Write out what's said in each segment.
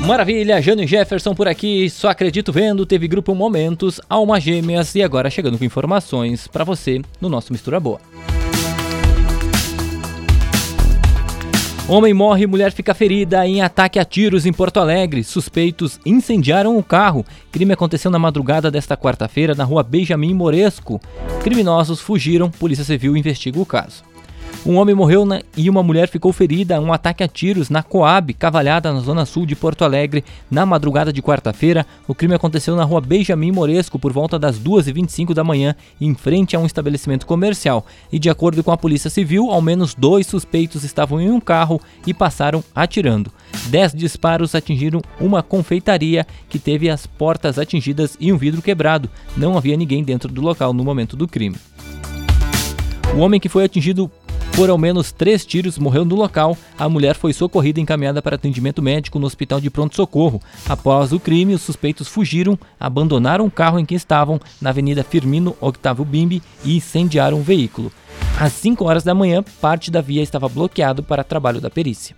Maravilha, Jânio Jefferson por aqui, só acredito vendo, teve grupo Momentos, Almas Gêmeas e agora chegando com informações pra você no nosso Mistura Boa. Homem morre e mulher fica ferida em ataque a tiros em Porto Alegre. Suspeitos incendiaram o carro. Crime aconteceu na madrugada desta quarta-feira na rua Benjamin Moresco. Criminosos fugiram, Polícia Civil investiga o caso. Um homem morreu e uma mulher ficou ferida em um ataque a tiros na Coab, Cavalhada, na zona sul de Porto Alegre, na madrugada de quarta-feira. O crime aconteceu na rua Benjamin Moresco por volta das 2h25 da manhã, em frente a um estabelecimento comercial. E de acordo com a Polícia Civil, ao menos 2 suspeitos estavam em um carro e passaram atirando. 10 disparos atingiram uma confeitaria que teve as portas atingidas e um vidro quebrado. Não havia ninguém dentro do local no momento do crime. O homem que foi atingido por ao menos 3 tiros morreu no local. A mulher foi socorrida e encaminhada para atendimento médico no hospital de pronto-socorro. Após o crime, os suspeitos fugiram, abandonaram o carro em que estavam na Avenida Firmino Octávio Bimbi e incendiaram o veículo. Às 5 horas da manhã, parte da via estava bloqueado para trabalho da perícia.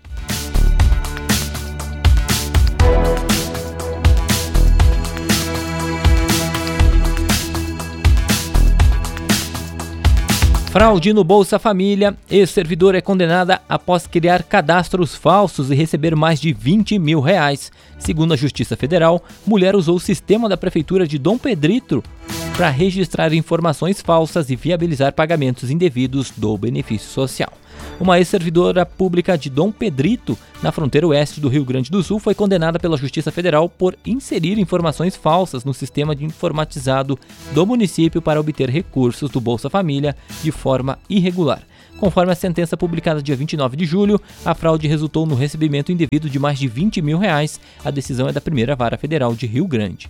Fraude no Bolsa Família. Ex-servidora é condenada após criar cadastros falsos e receber mais de R$20 mil. Segundo a Justiça Federal, mulher usou o sistema da Prefeitura de Dom Pedrito para registrar informações falsas e viabilizar pagamentos indevidos do benefício social. Uma ex-servidora pública de Dom Pedrito, na fronteira oeste do Rio Grande do Sul, foi condenada pela Justiça Federal por inserir informações falsas no sistema de informatizado do município para obter recursos do Bolsa Família de forma irregular. Conforme a sentença publicada dia 29 de julho, a fraude resultou no recebimento indevido de mais de R$20 mil. A decisão é da Primeira Vara Federal de Rio Grande.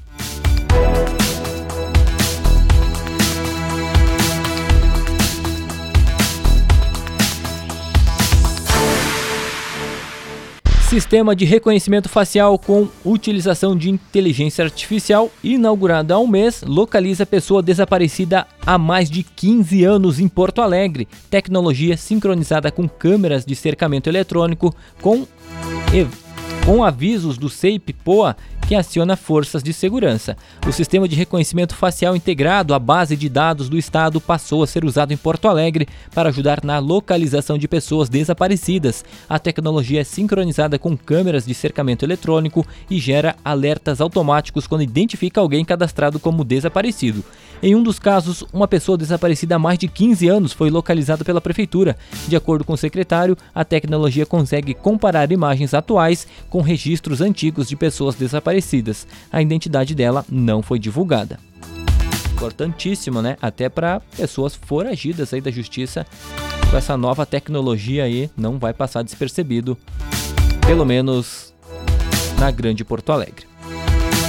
Sistema de reconhecimento facial com utilização de inteligência artificial, inaugurado há um mês, localiza pessoa desaparecida há mais de 15 anos em Porto Alegre. Tecnologia sincronizada com câmeras de cercamento eletrônico com avisos do SEIP-POA que aciona forças de segurança. O sistema de reconhecimento facial integrado à base de dados do Estado passou a ser usado em Porto Alegre para ajudar na localização de pessoas desaparecidas. A tecnologia é sincronizada com câmeras de cercamento eletrônico e gera alertas automáticos quando identifica alguém cadastrado como desaparecido. Em um dos casos, uma pessoa desaparecida há mais de 15 anos foi localizada pela Prefeitura. De acordo com o secretário, a tecnologia consegue comparar imagens atuais com registros antigos de pessoas desaparecidas. A identidade dela não foi divulgada. Importantíssimo, né? Até para pessoas foragidas aí da justiça. Com essa nova tecnologia aí, não vai passar despercebido. Pelo menos na Grande Porto Alegre.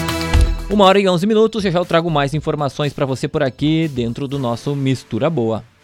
1h11, já eu trago mais informações para você por aqui dentro do nosso Mistura Boa.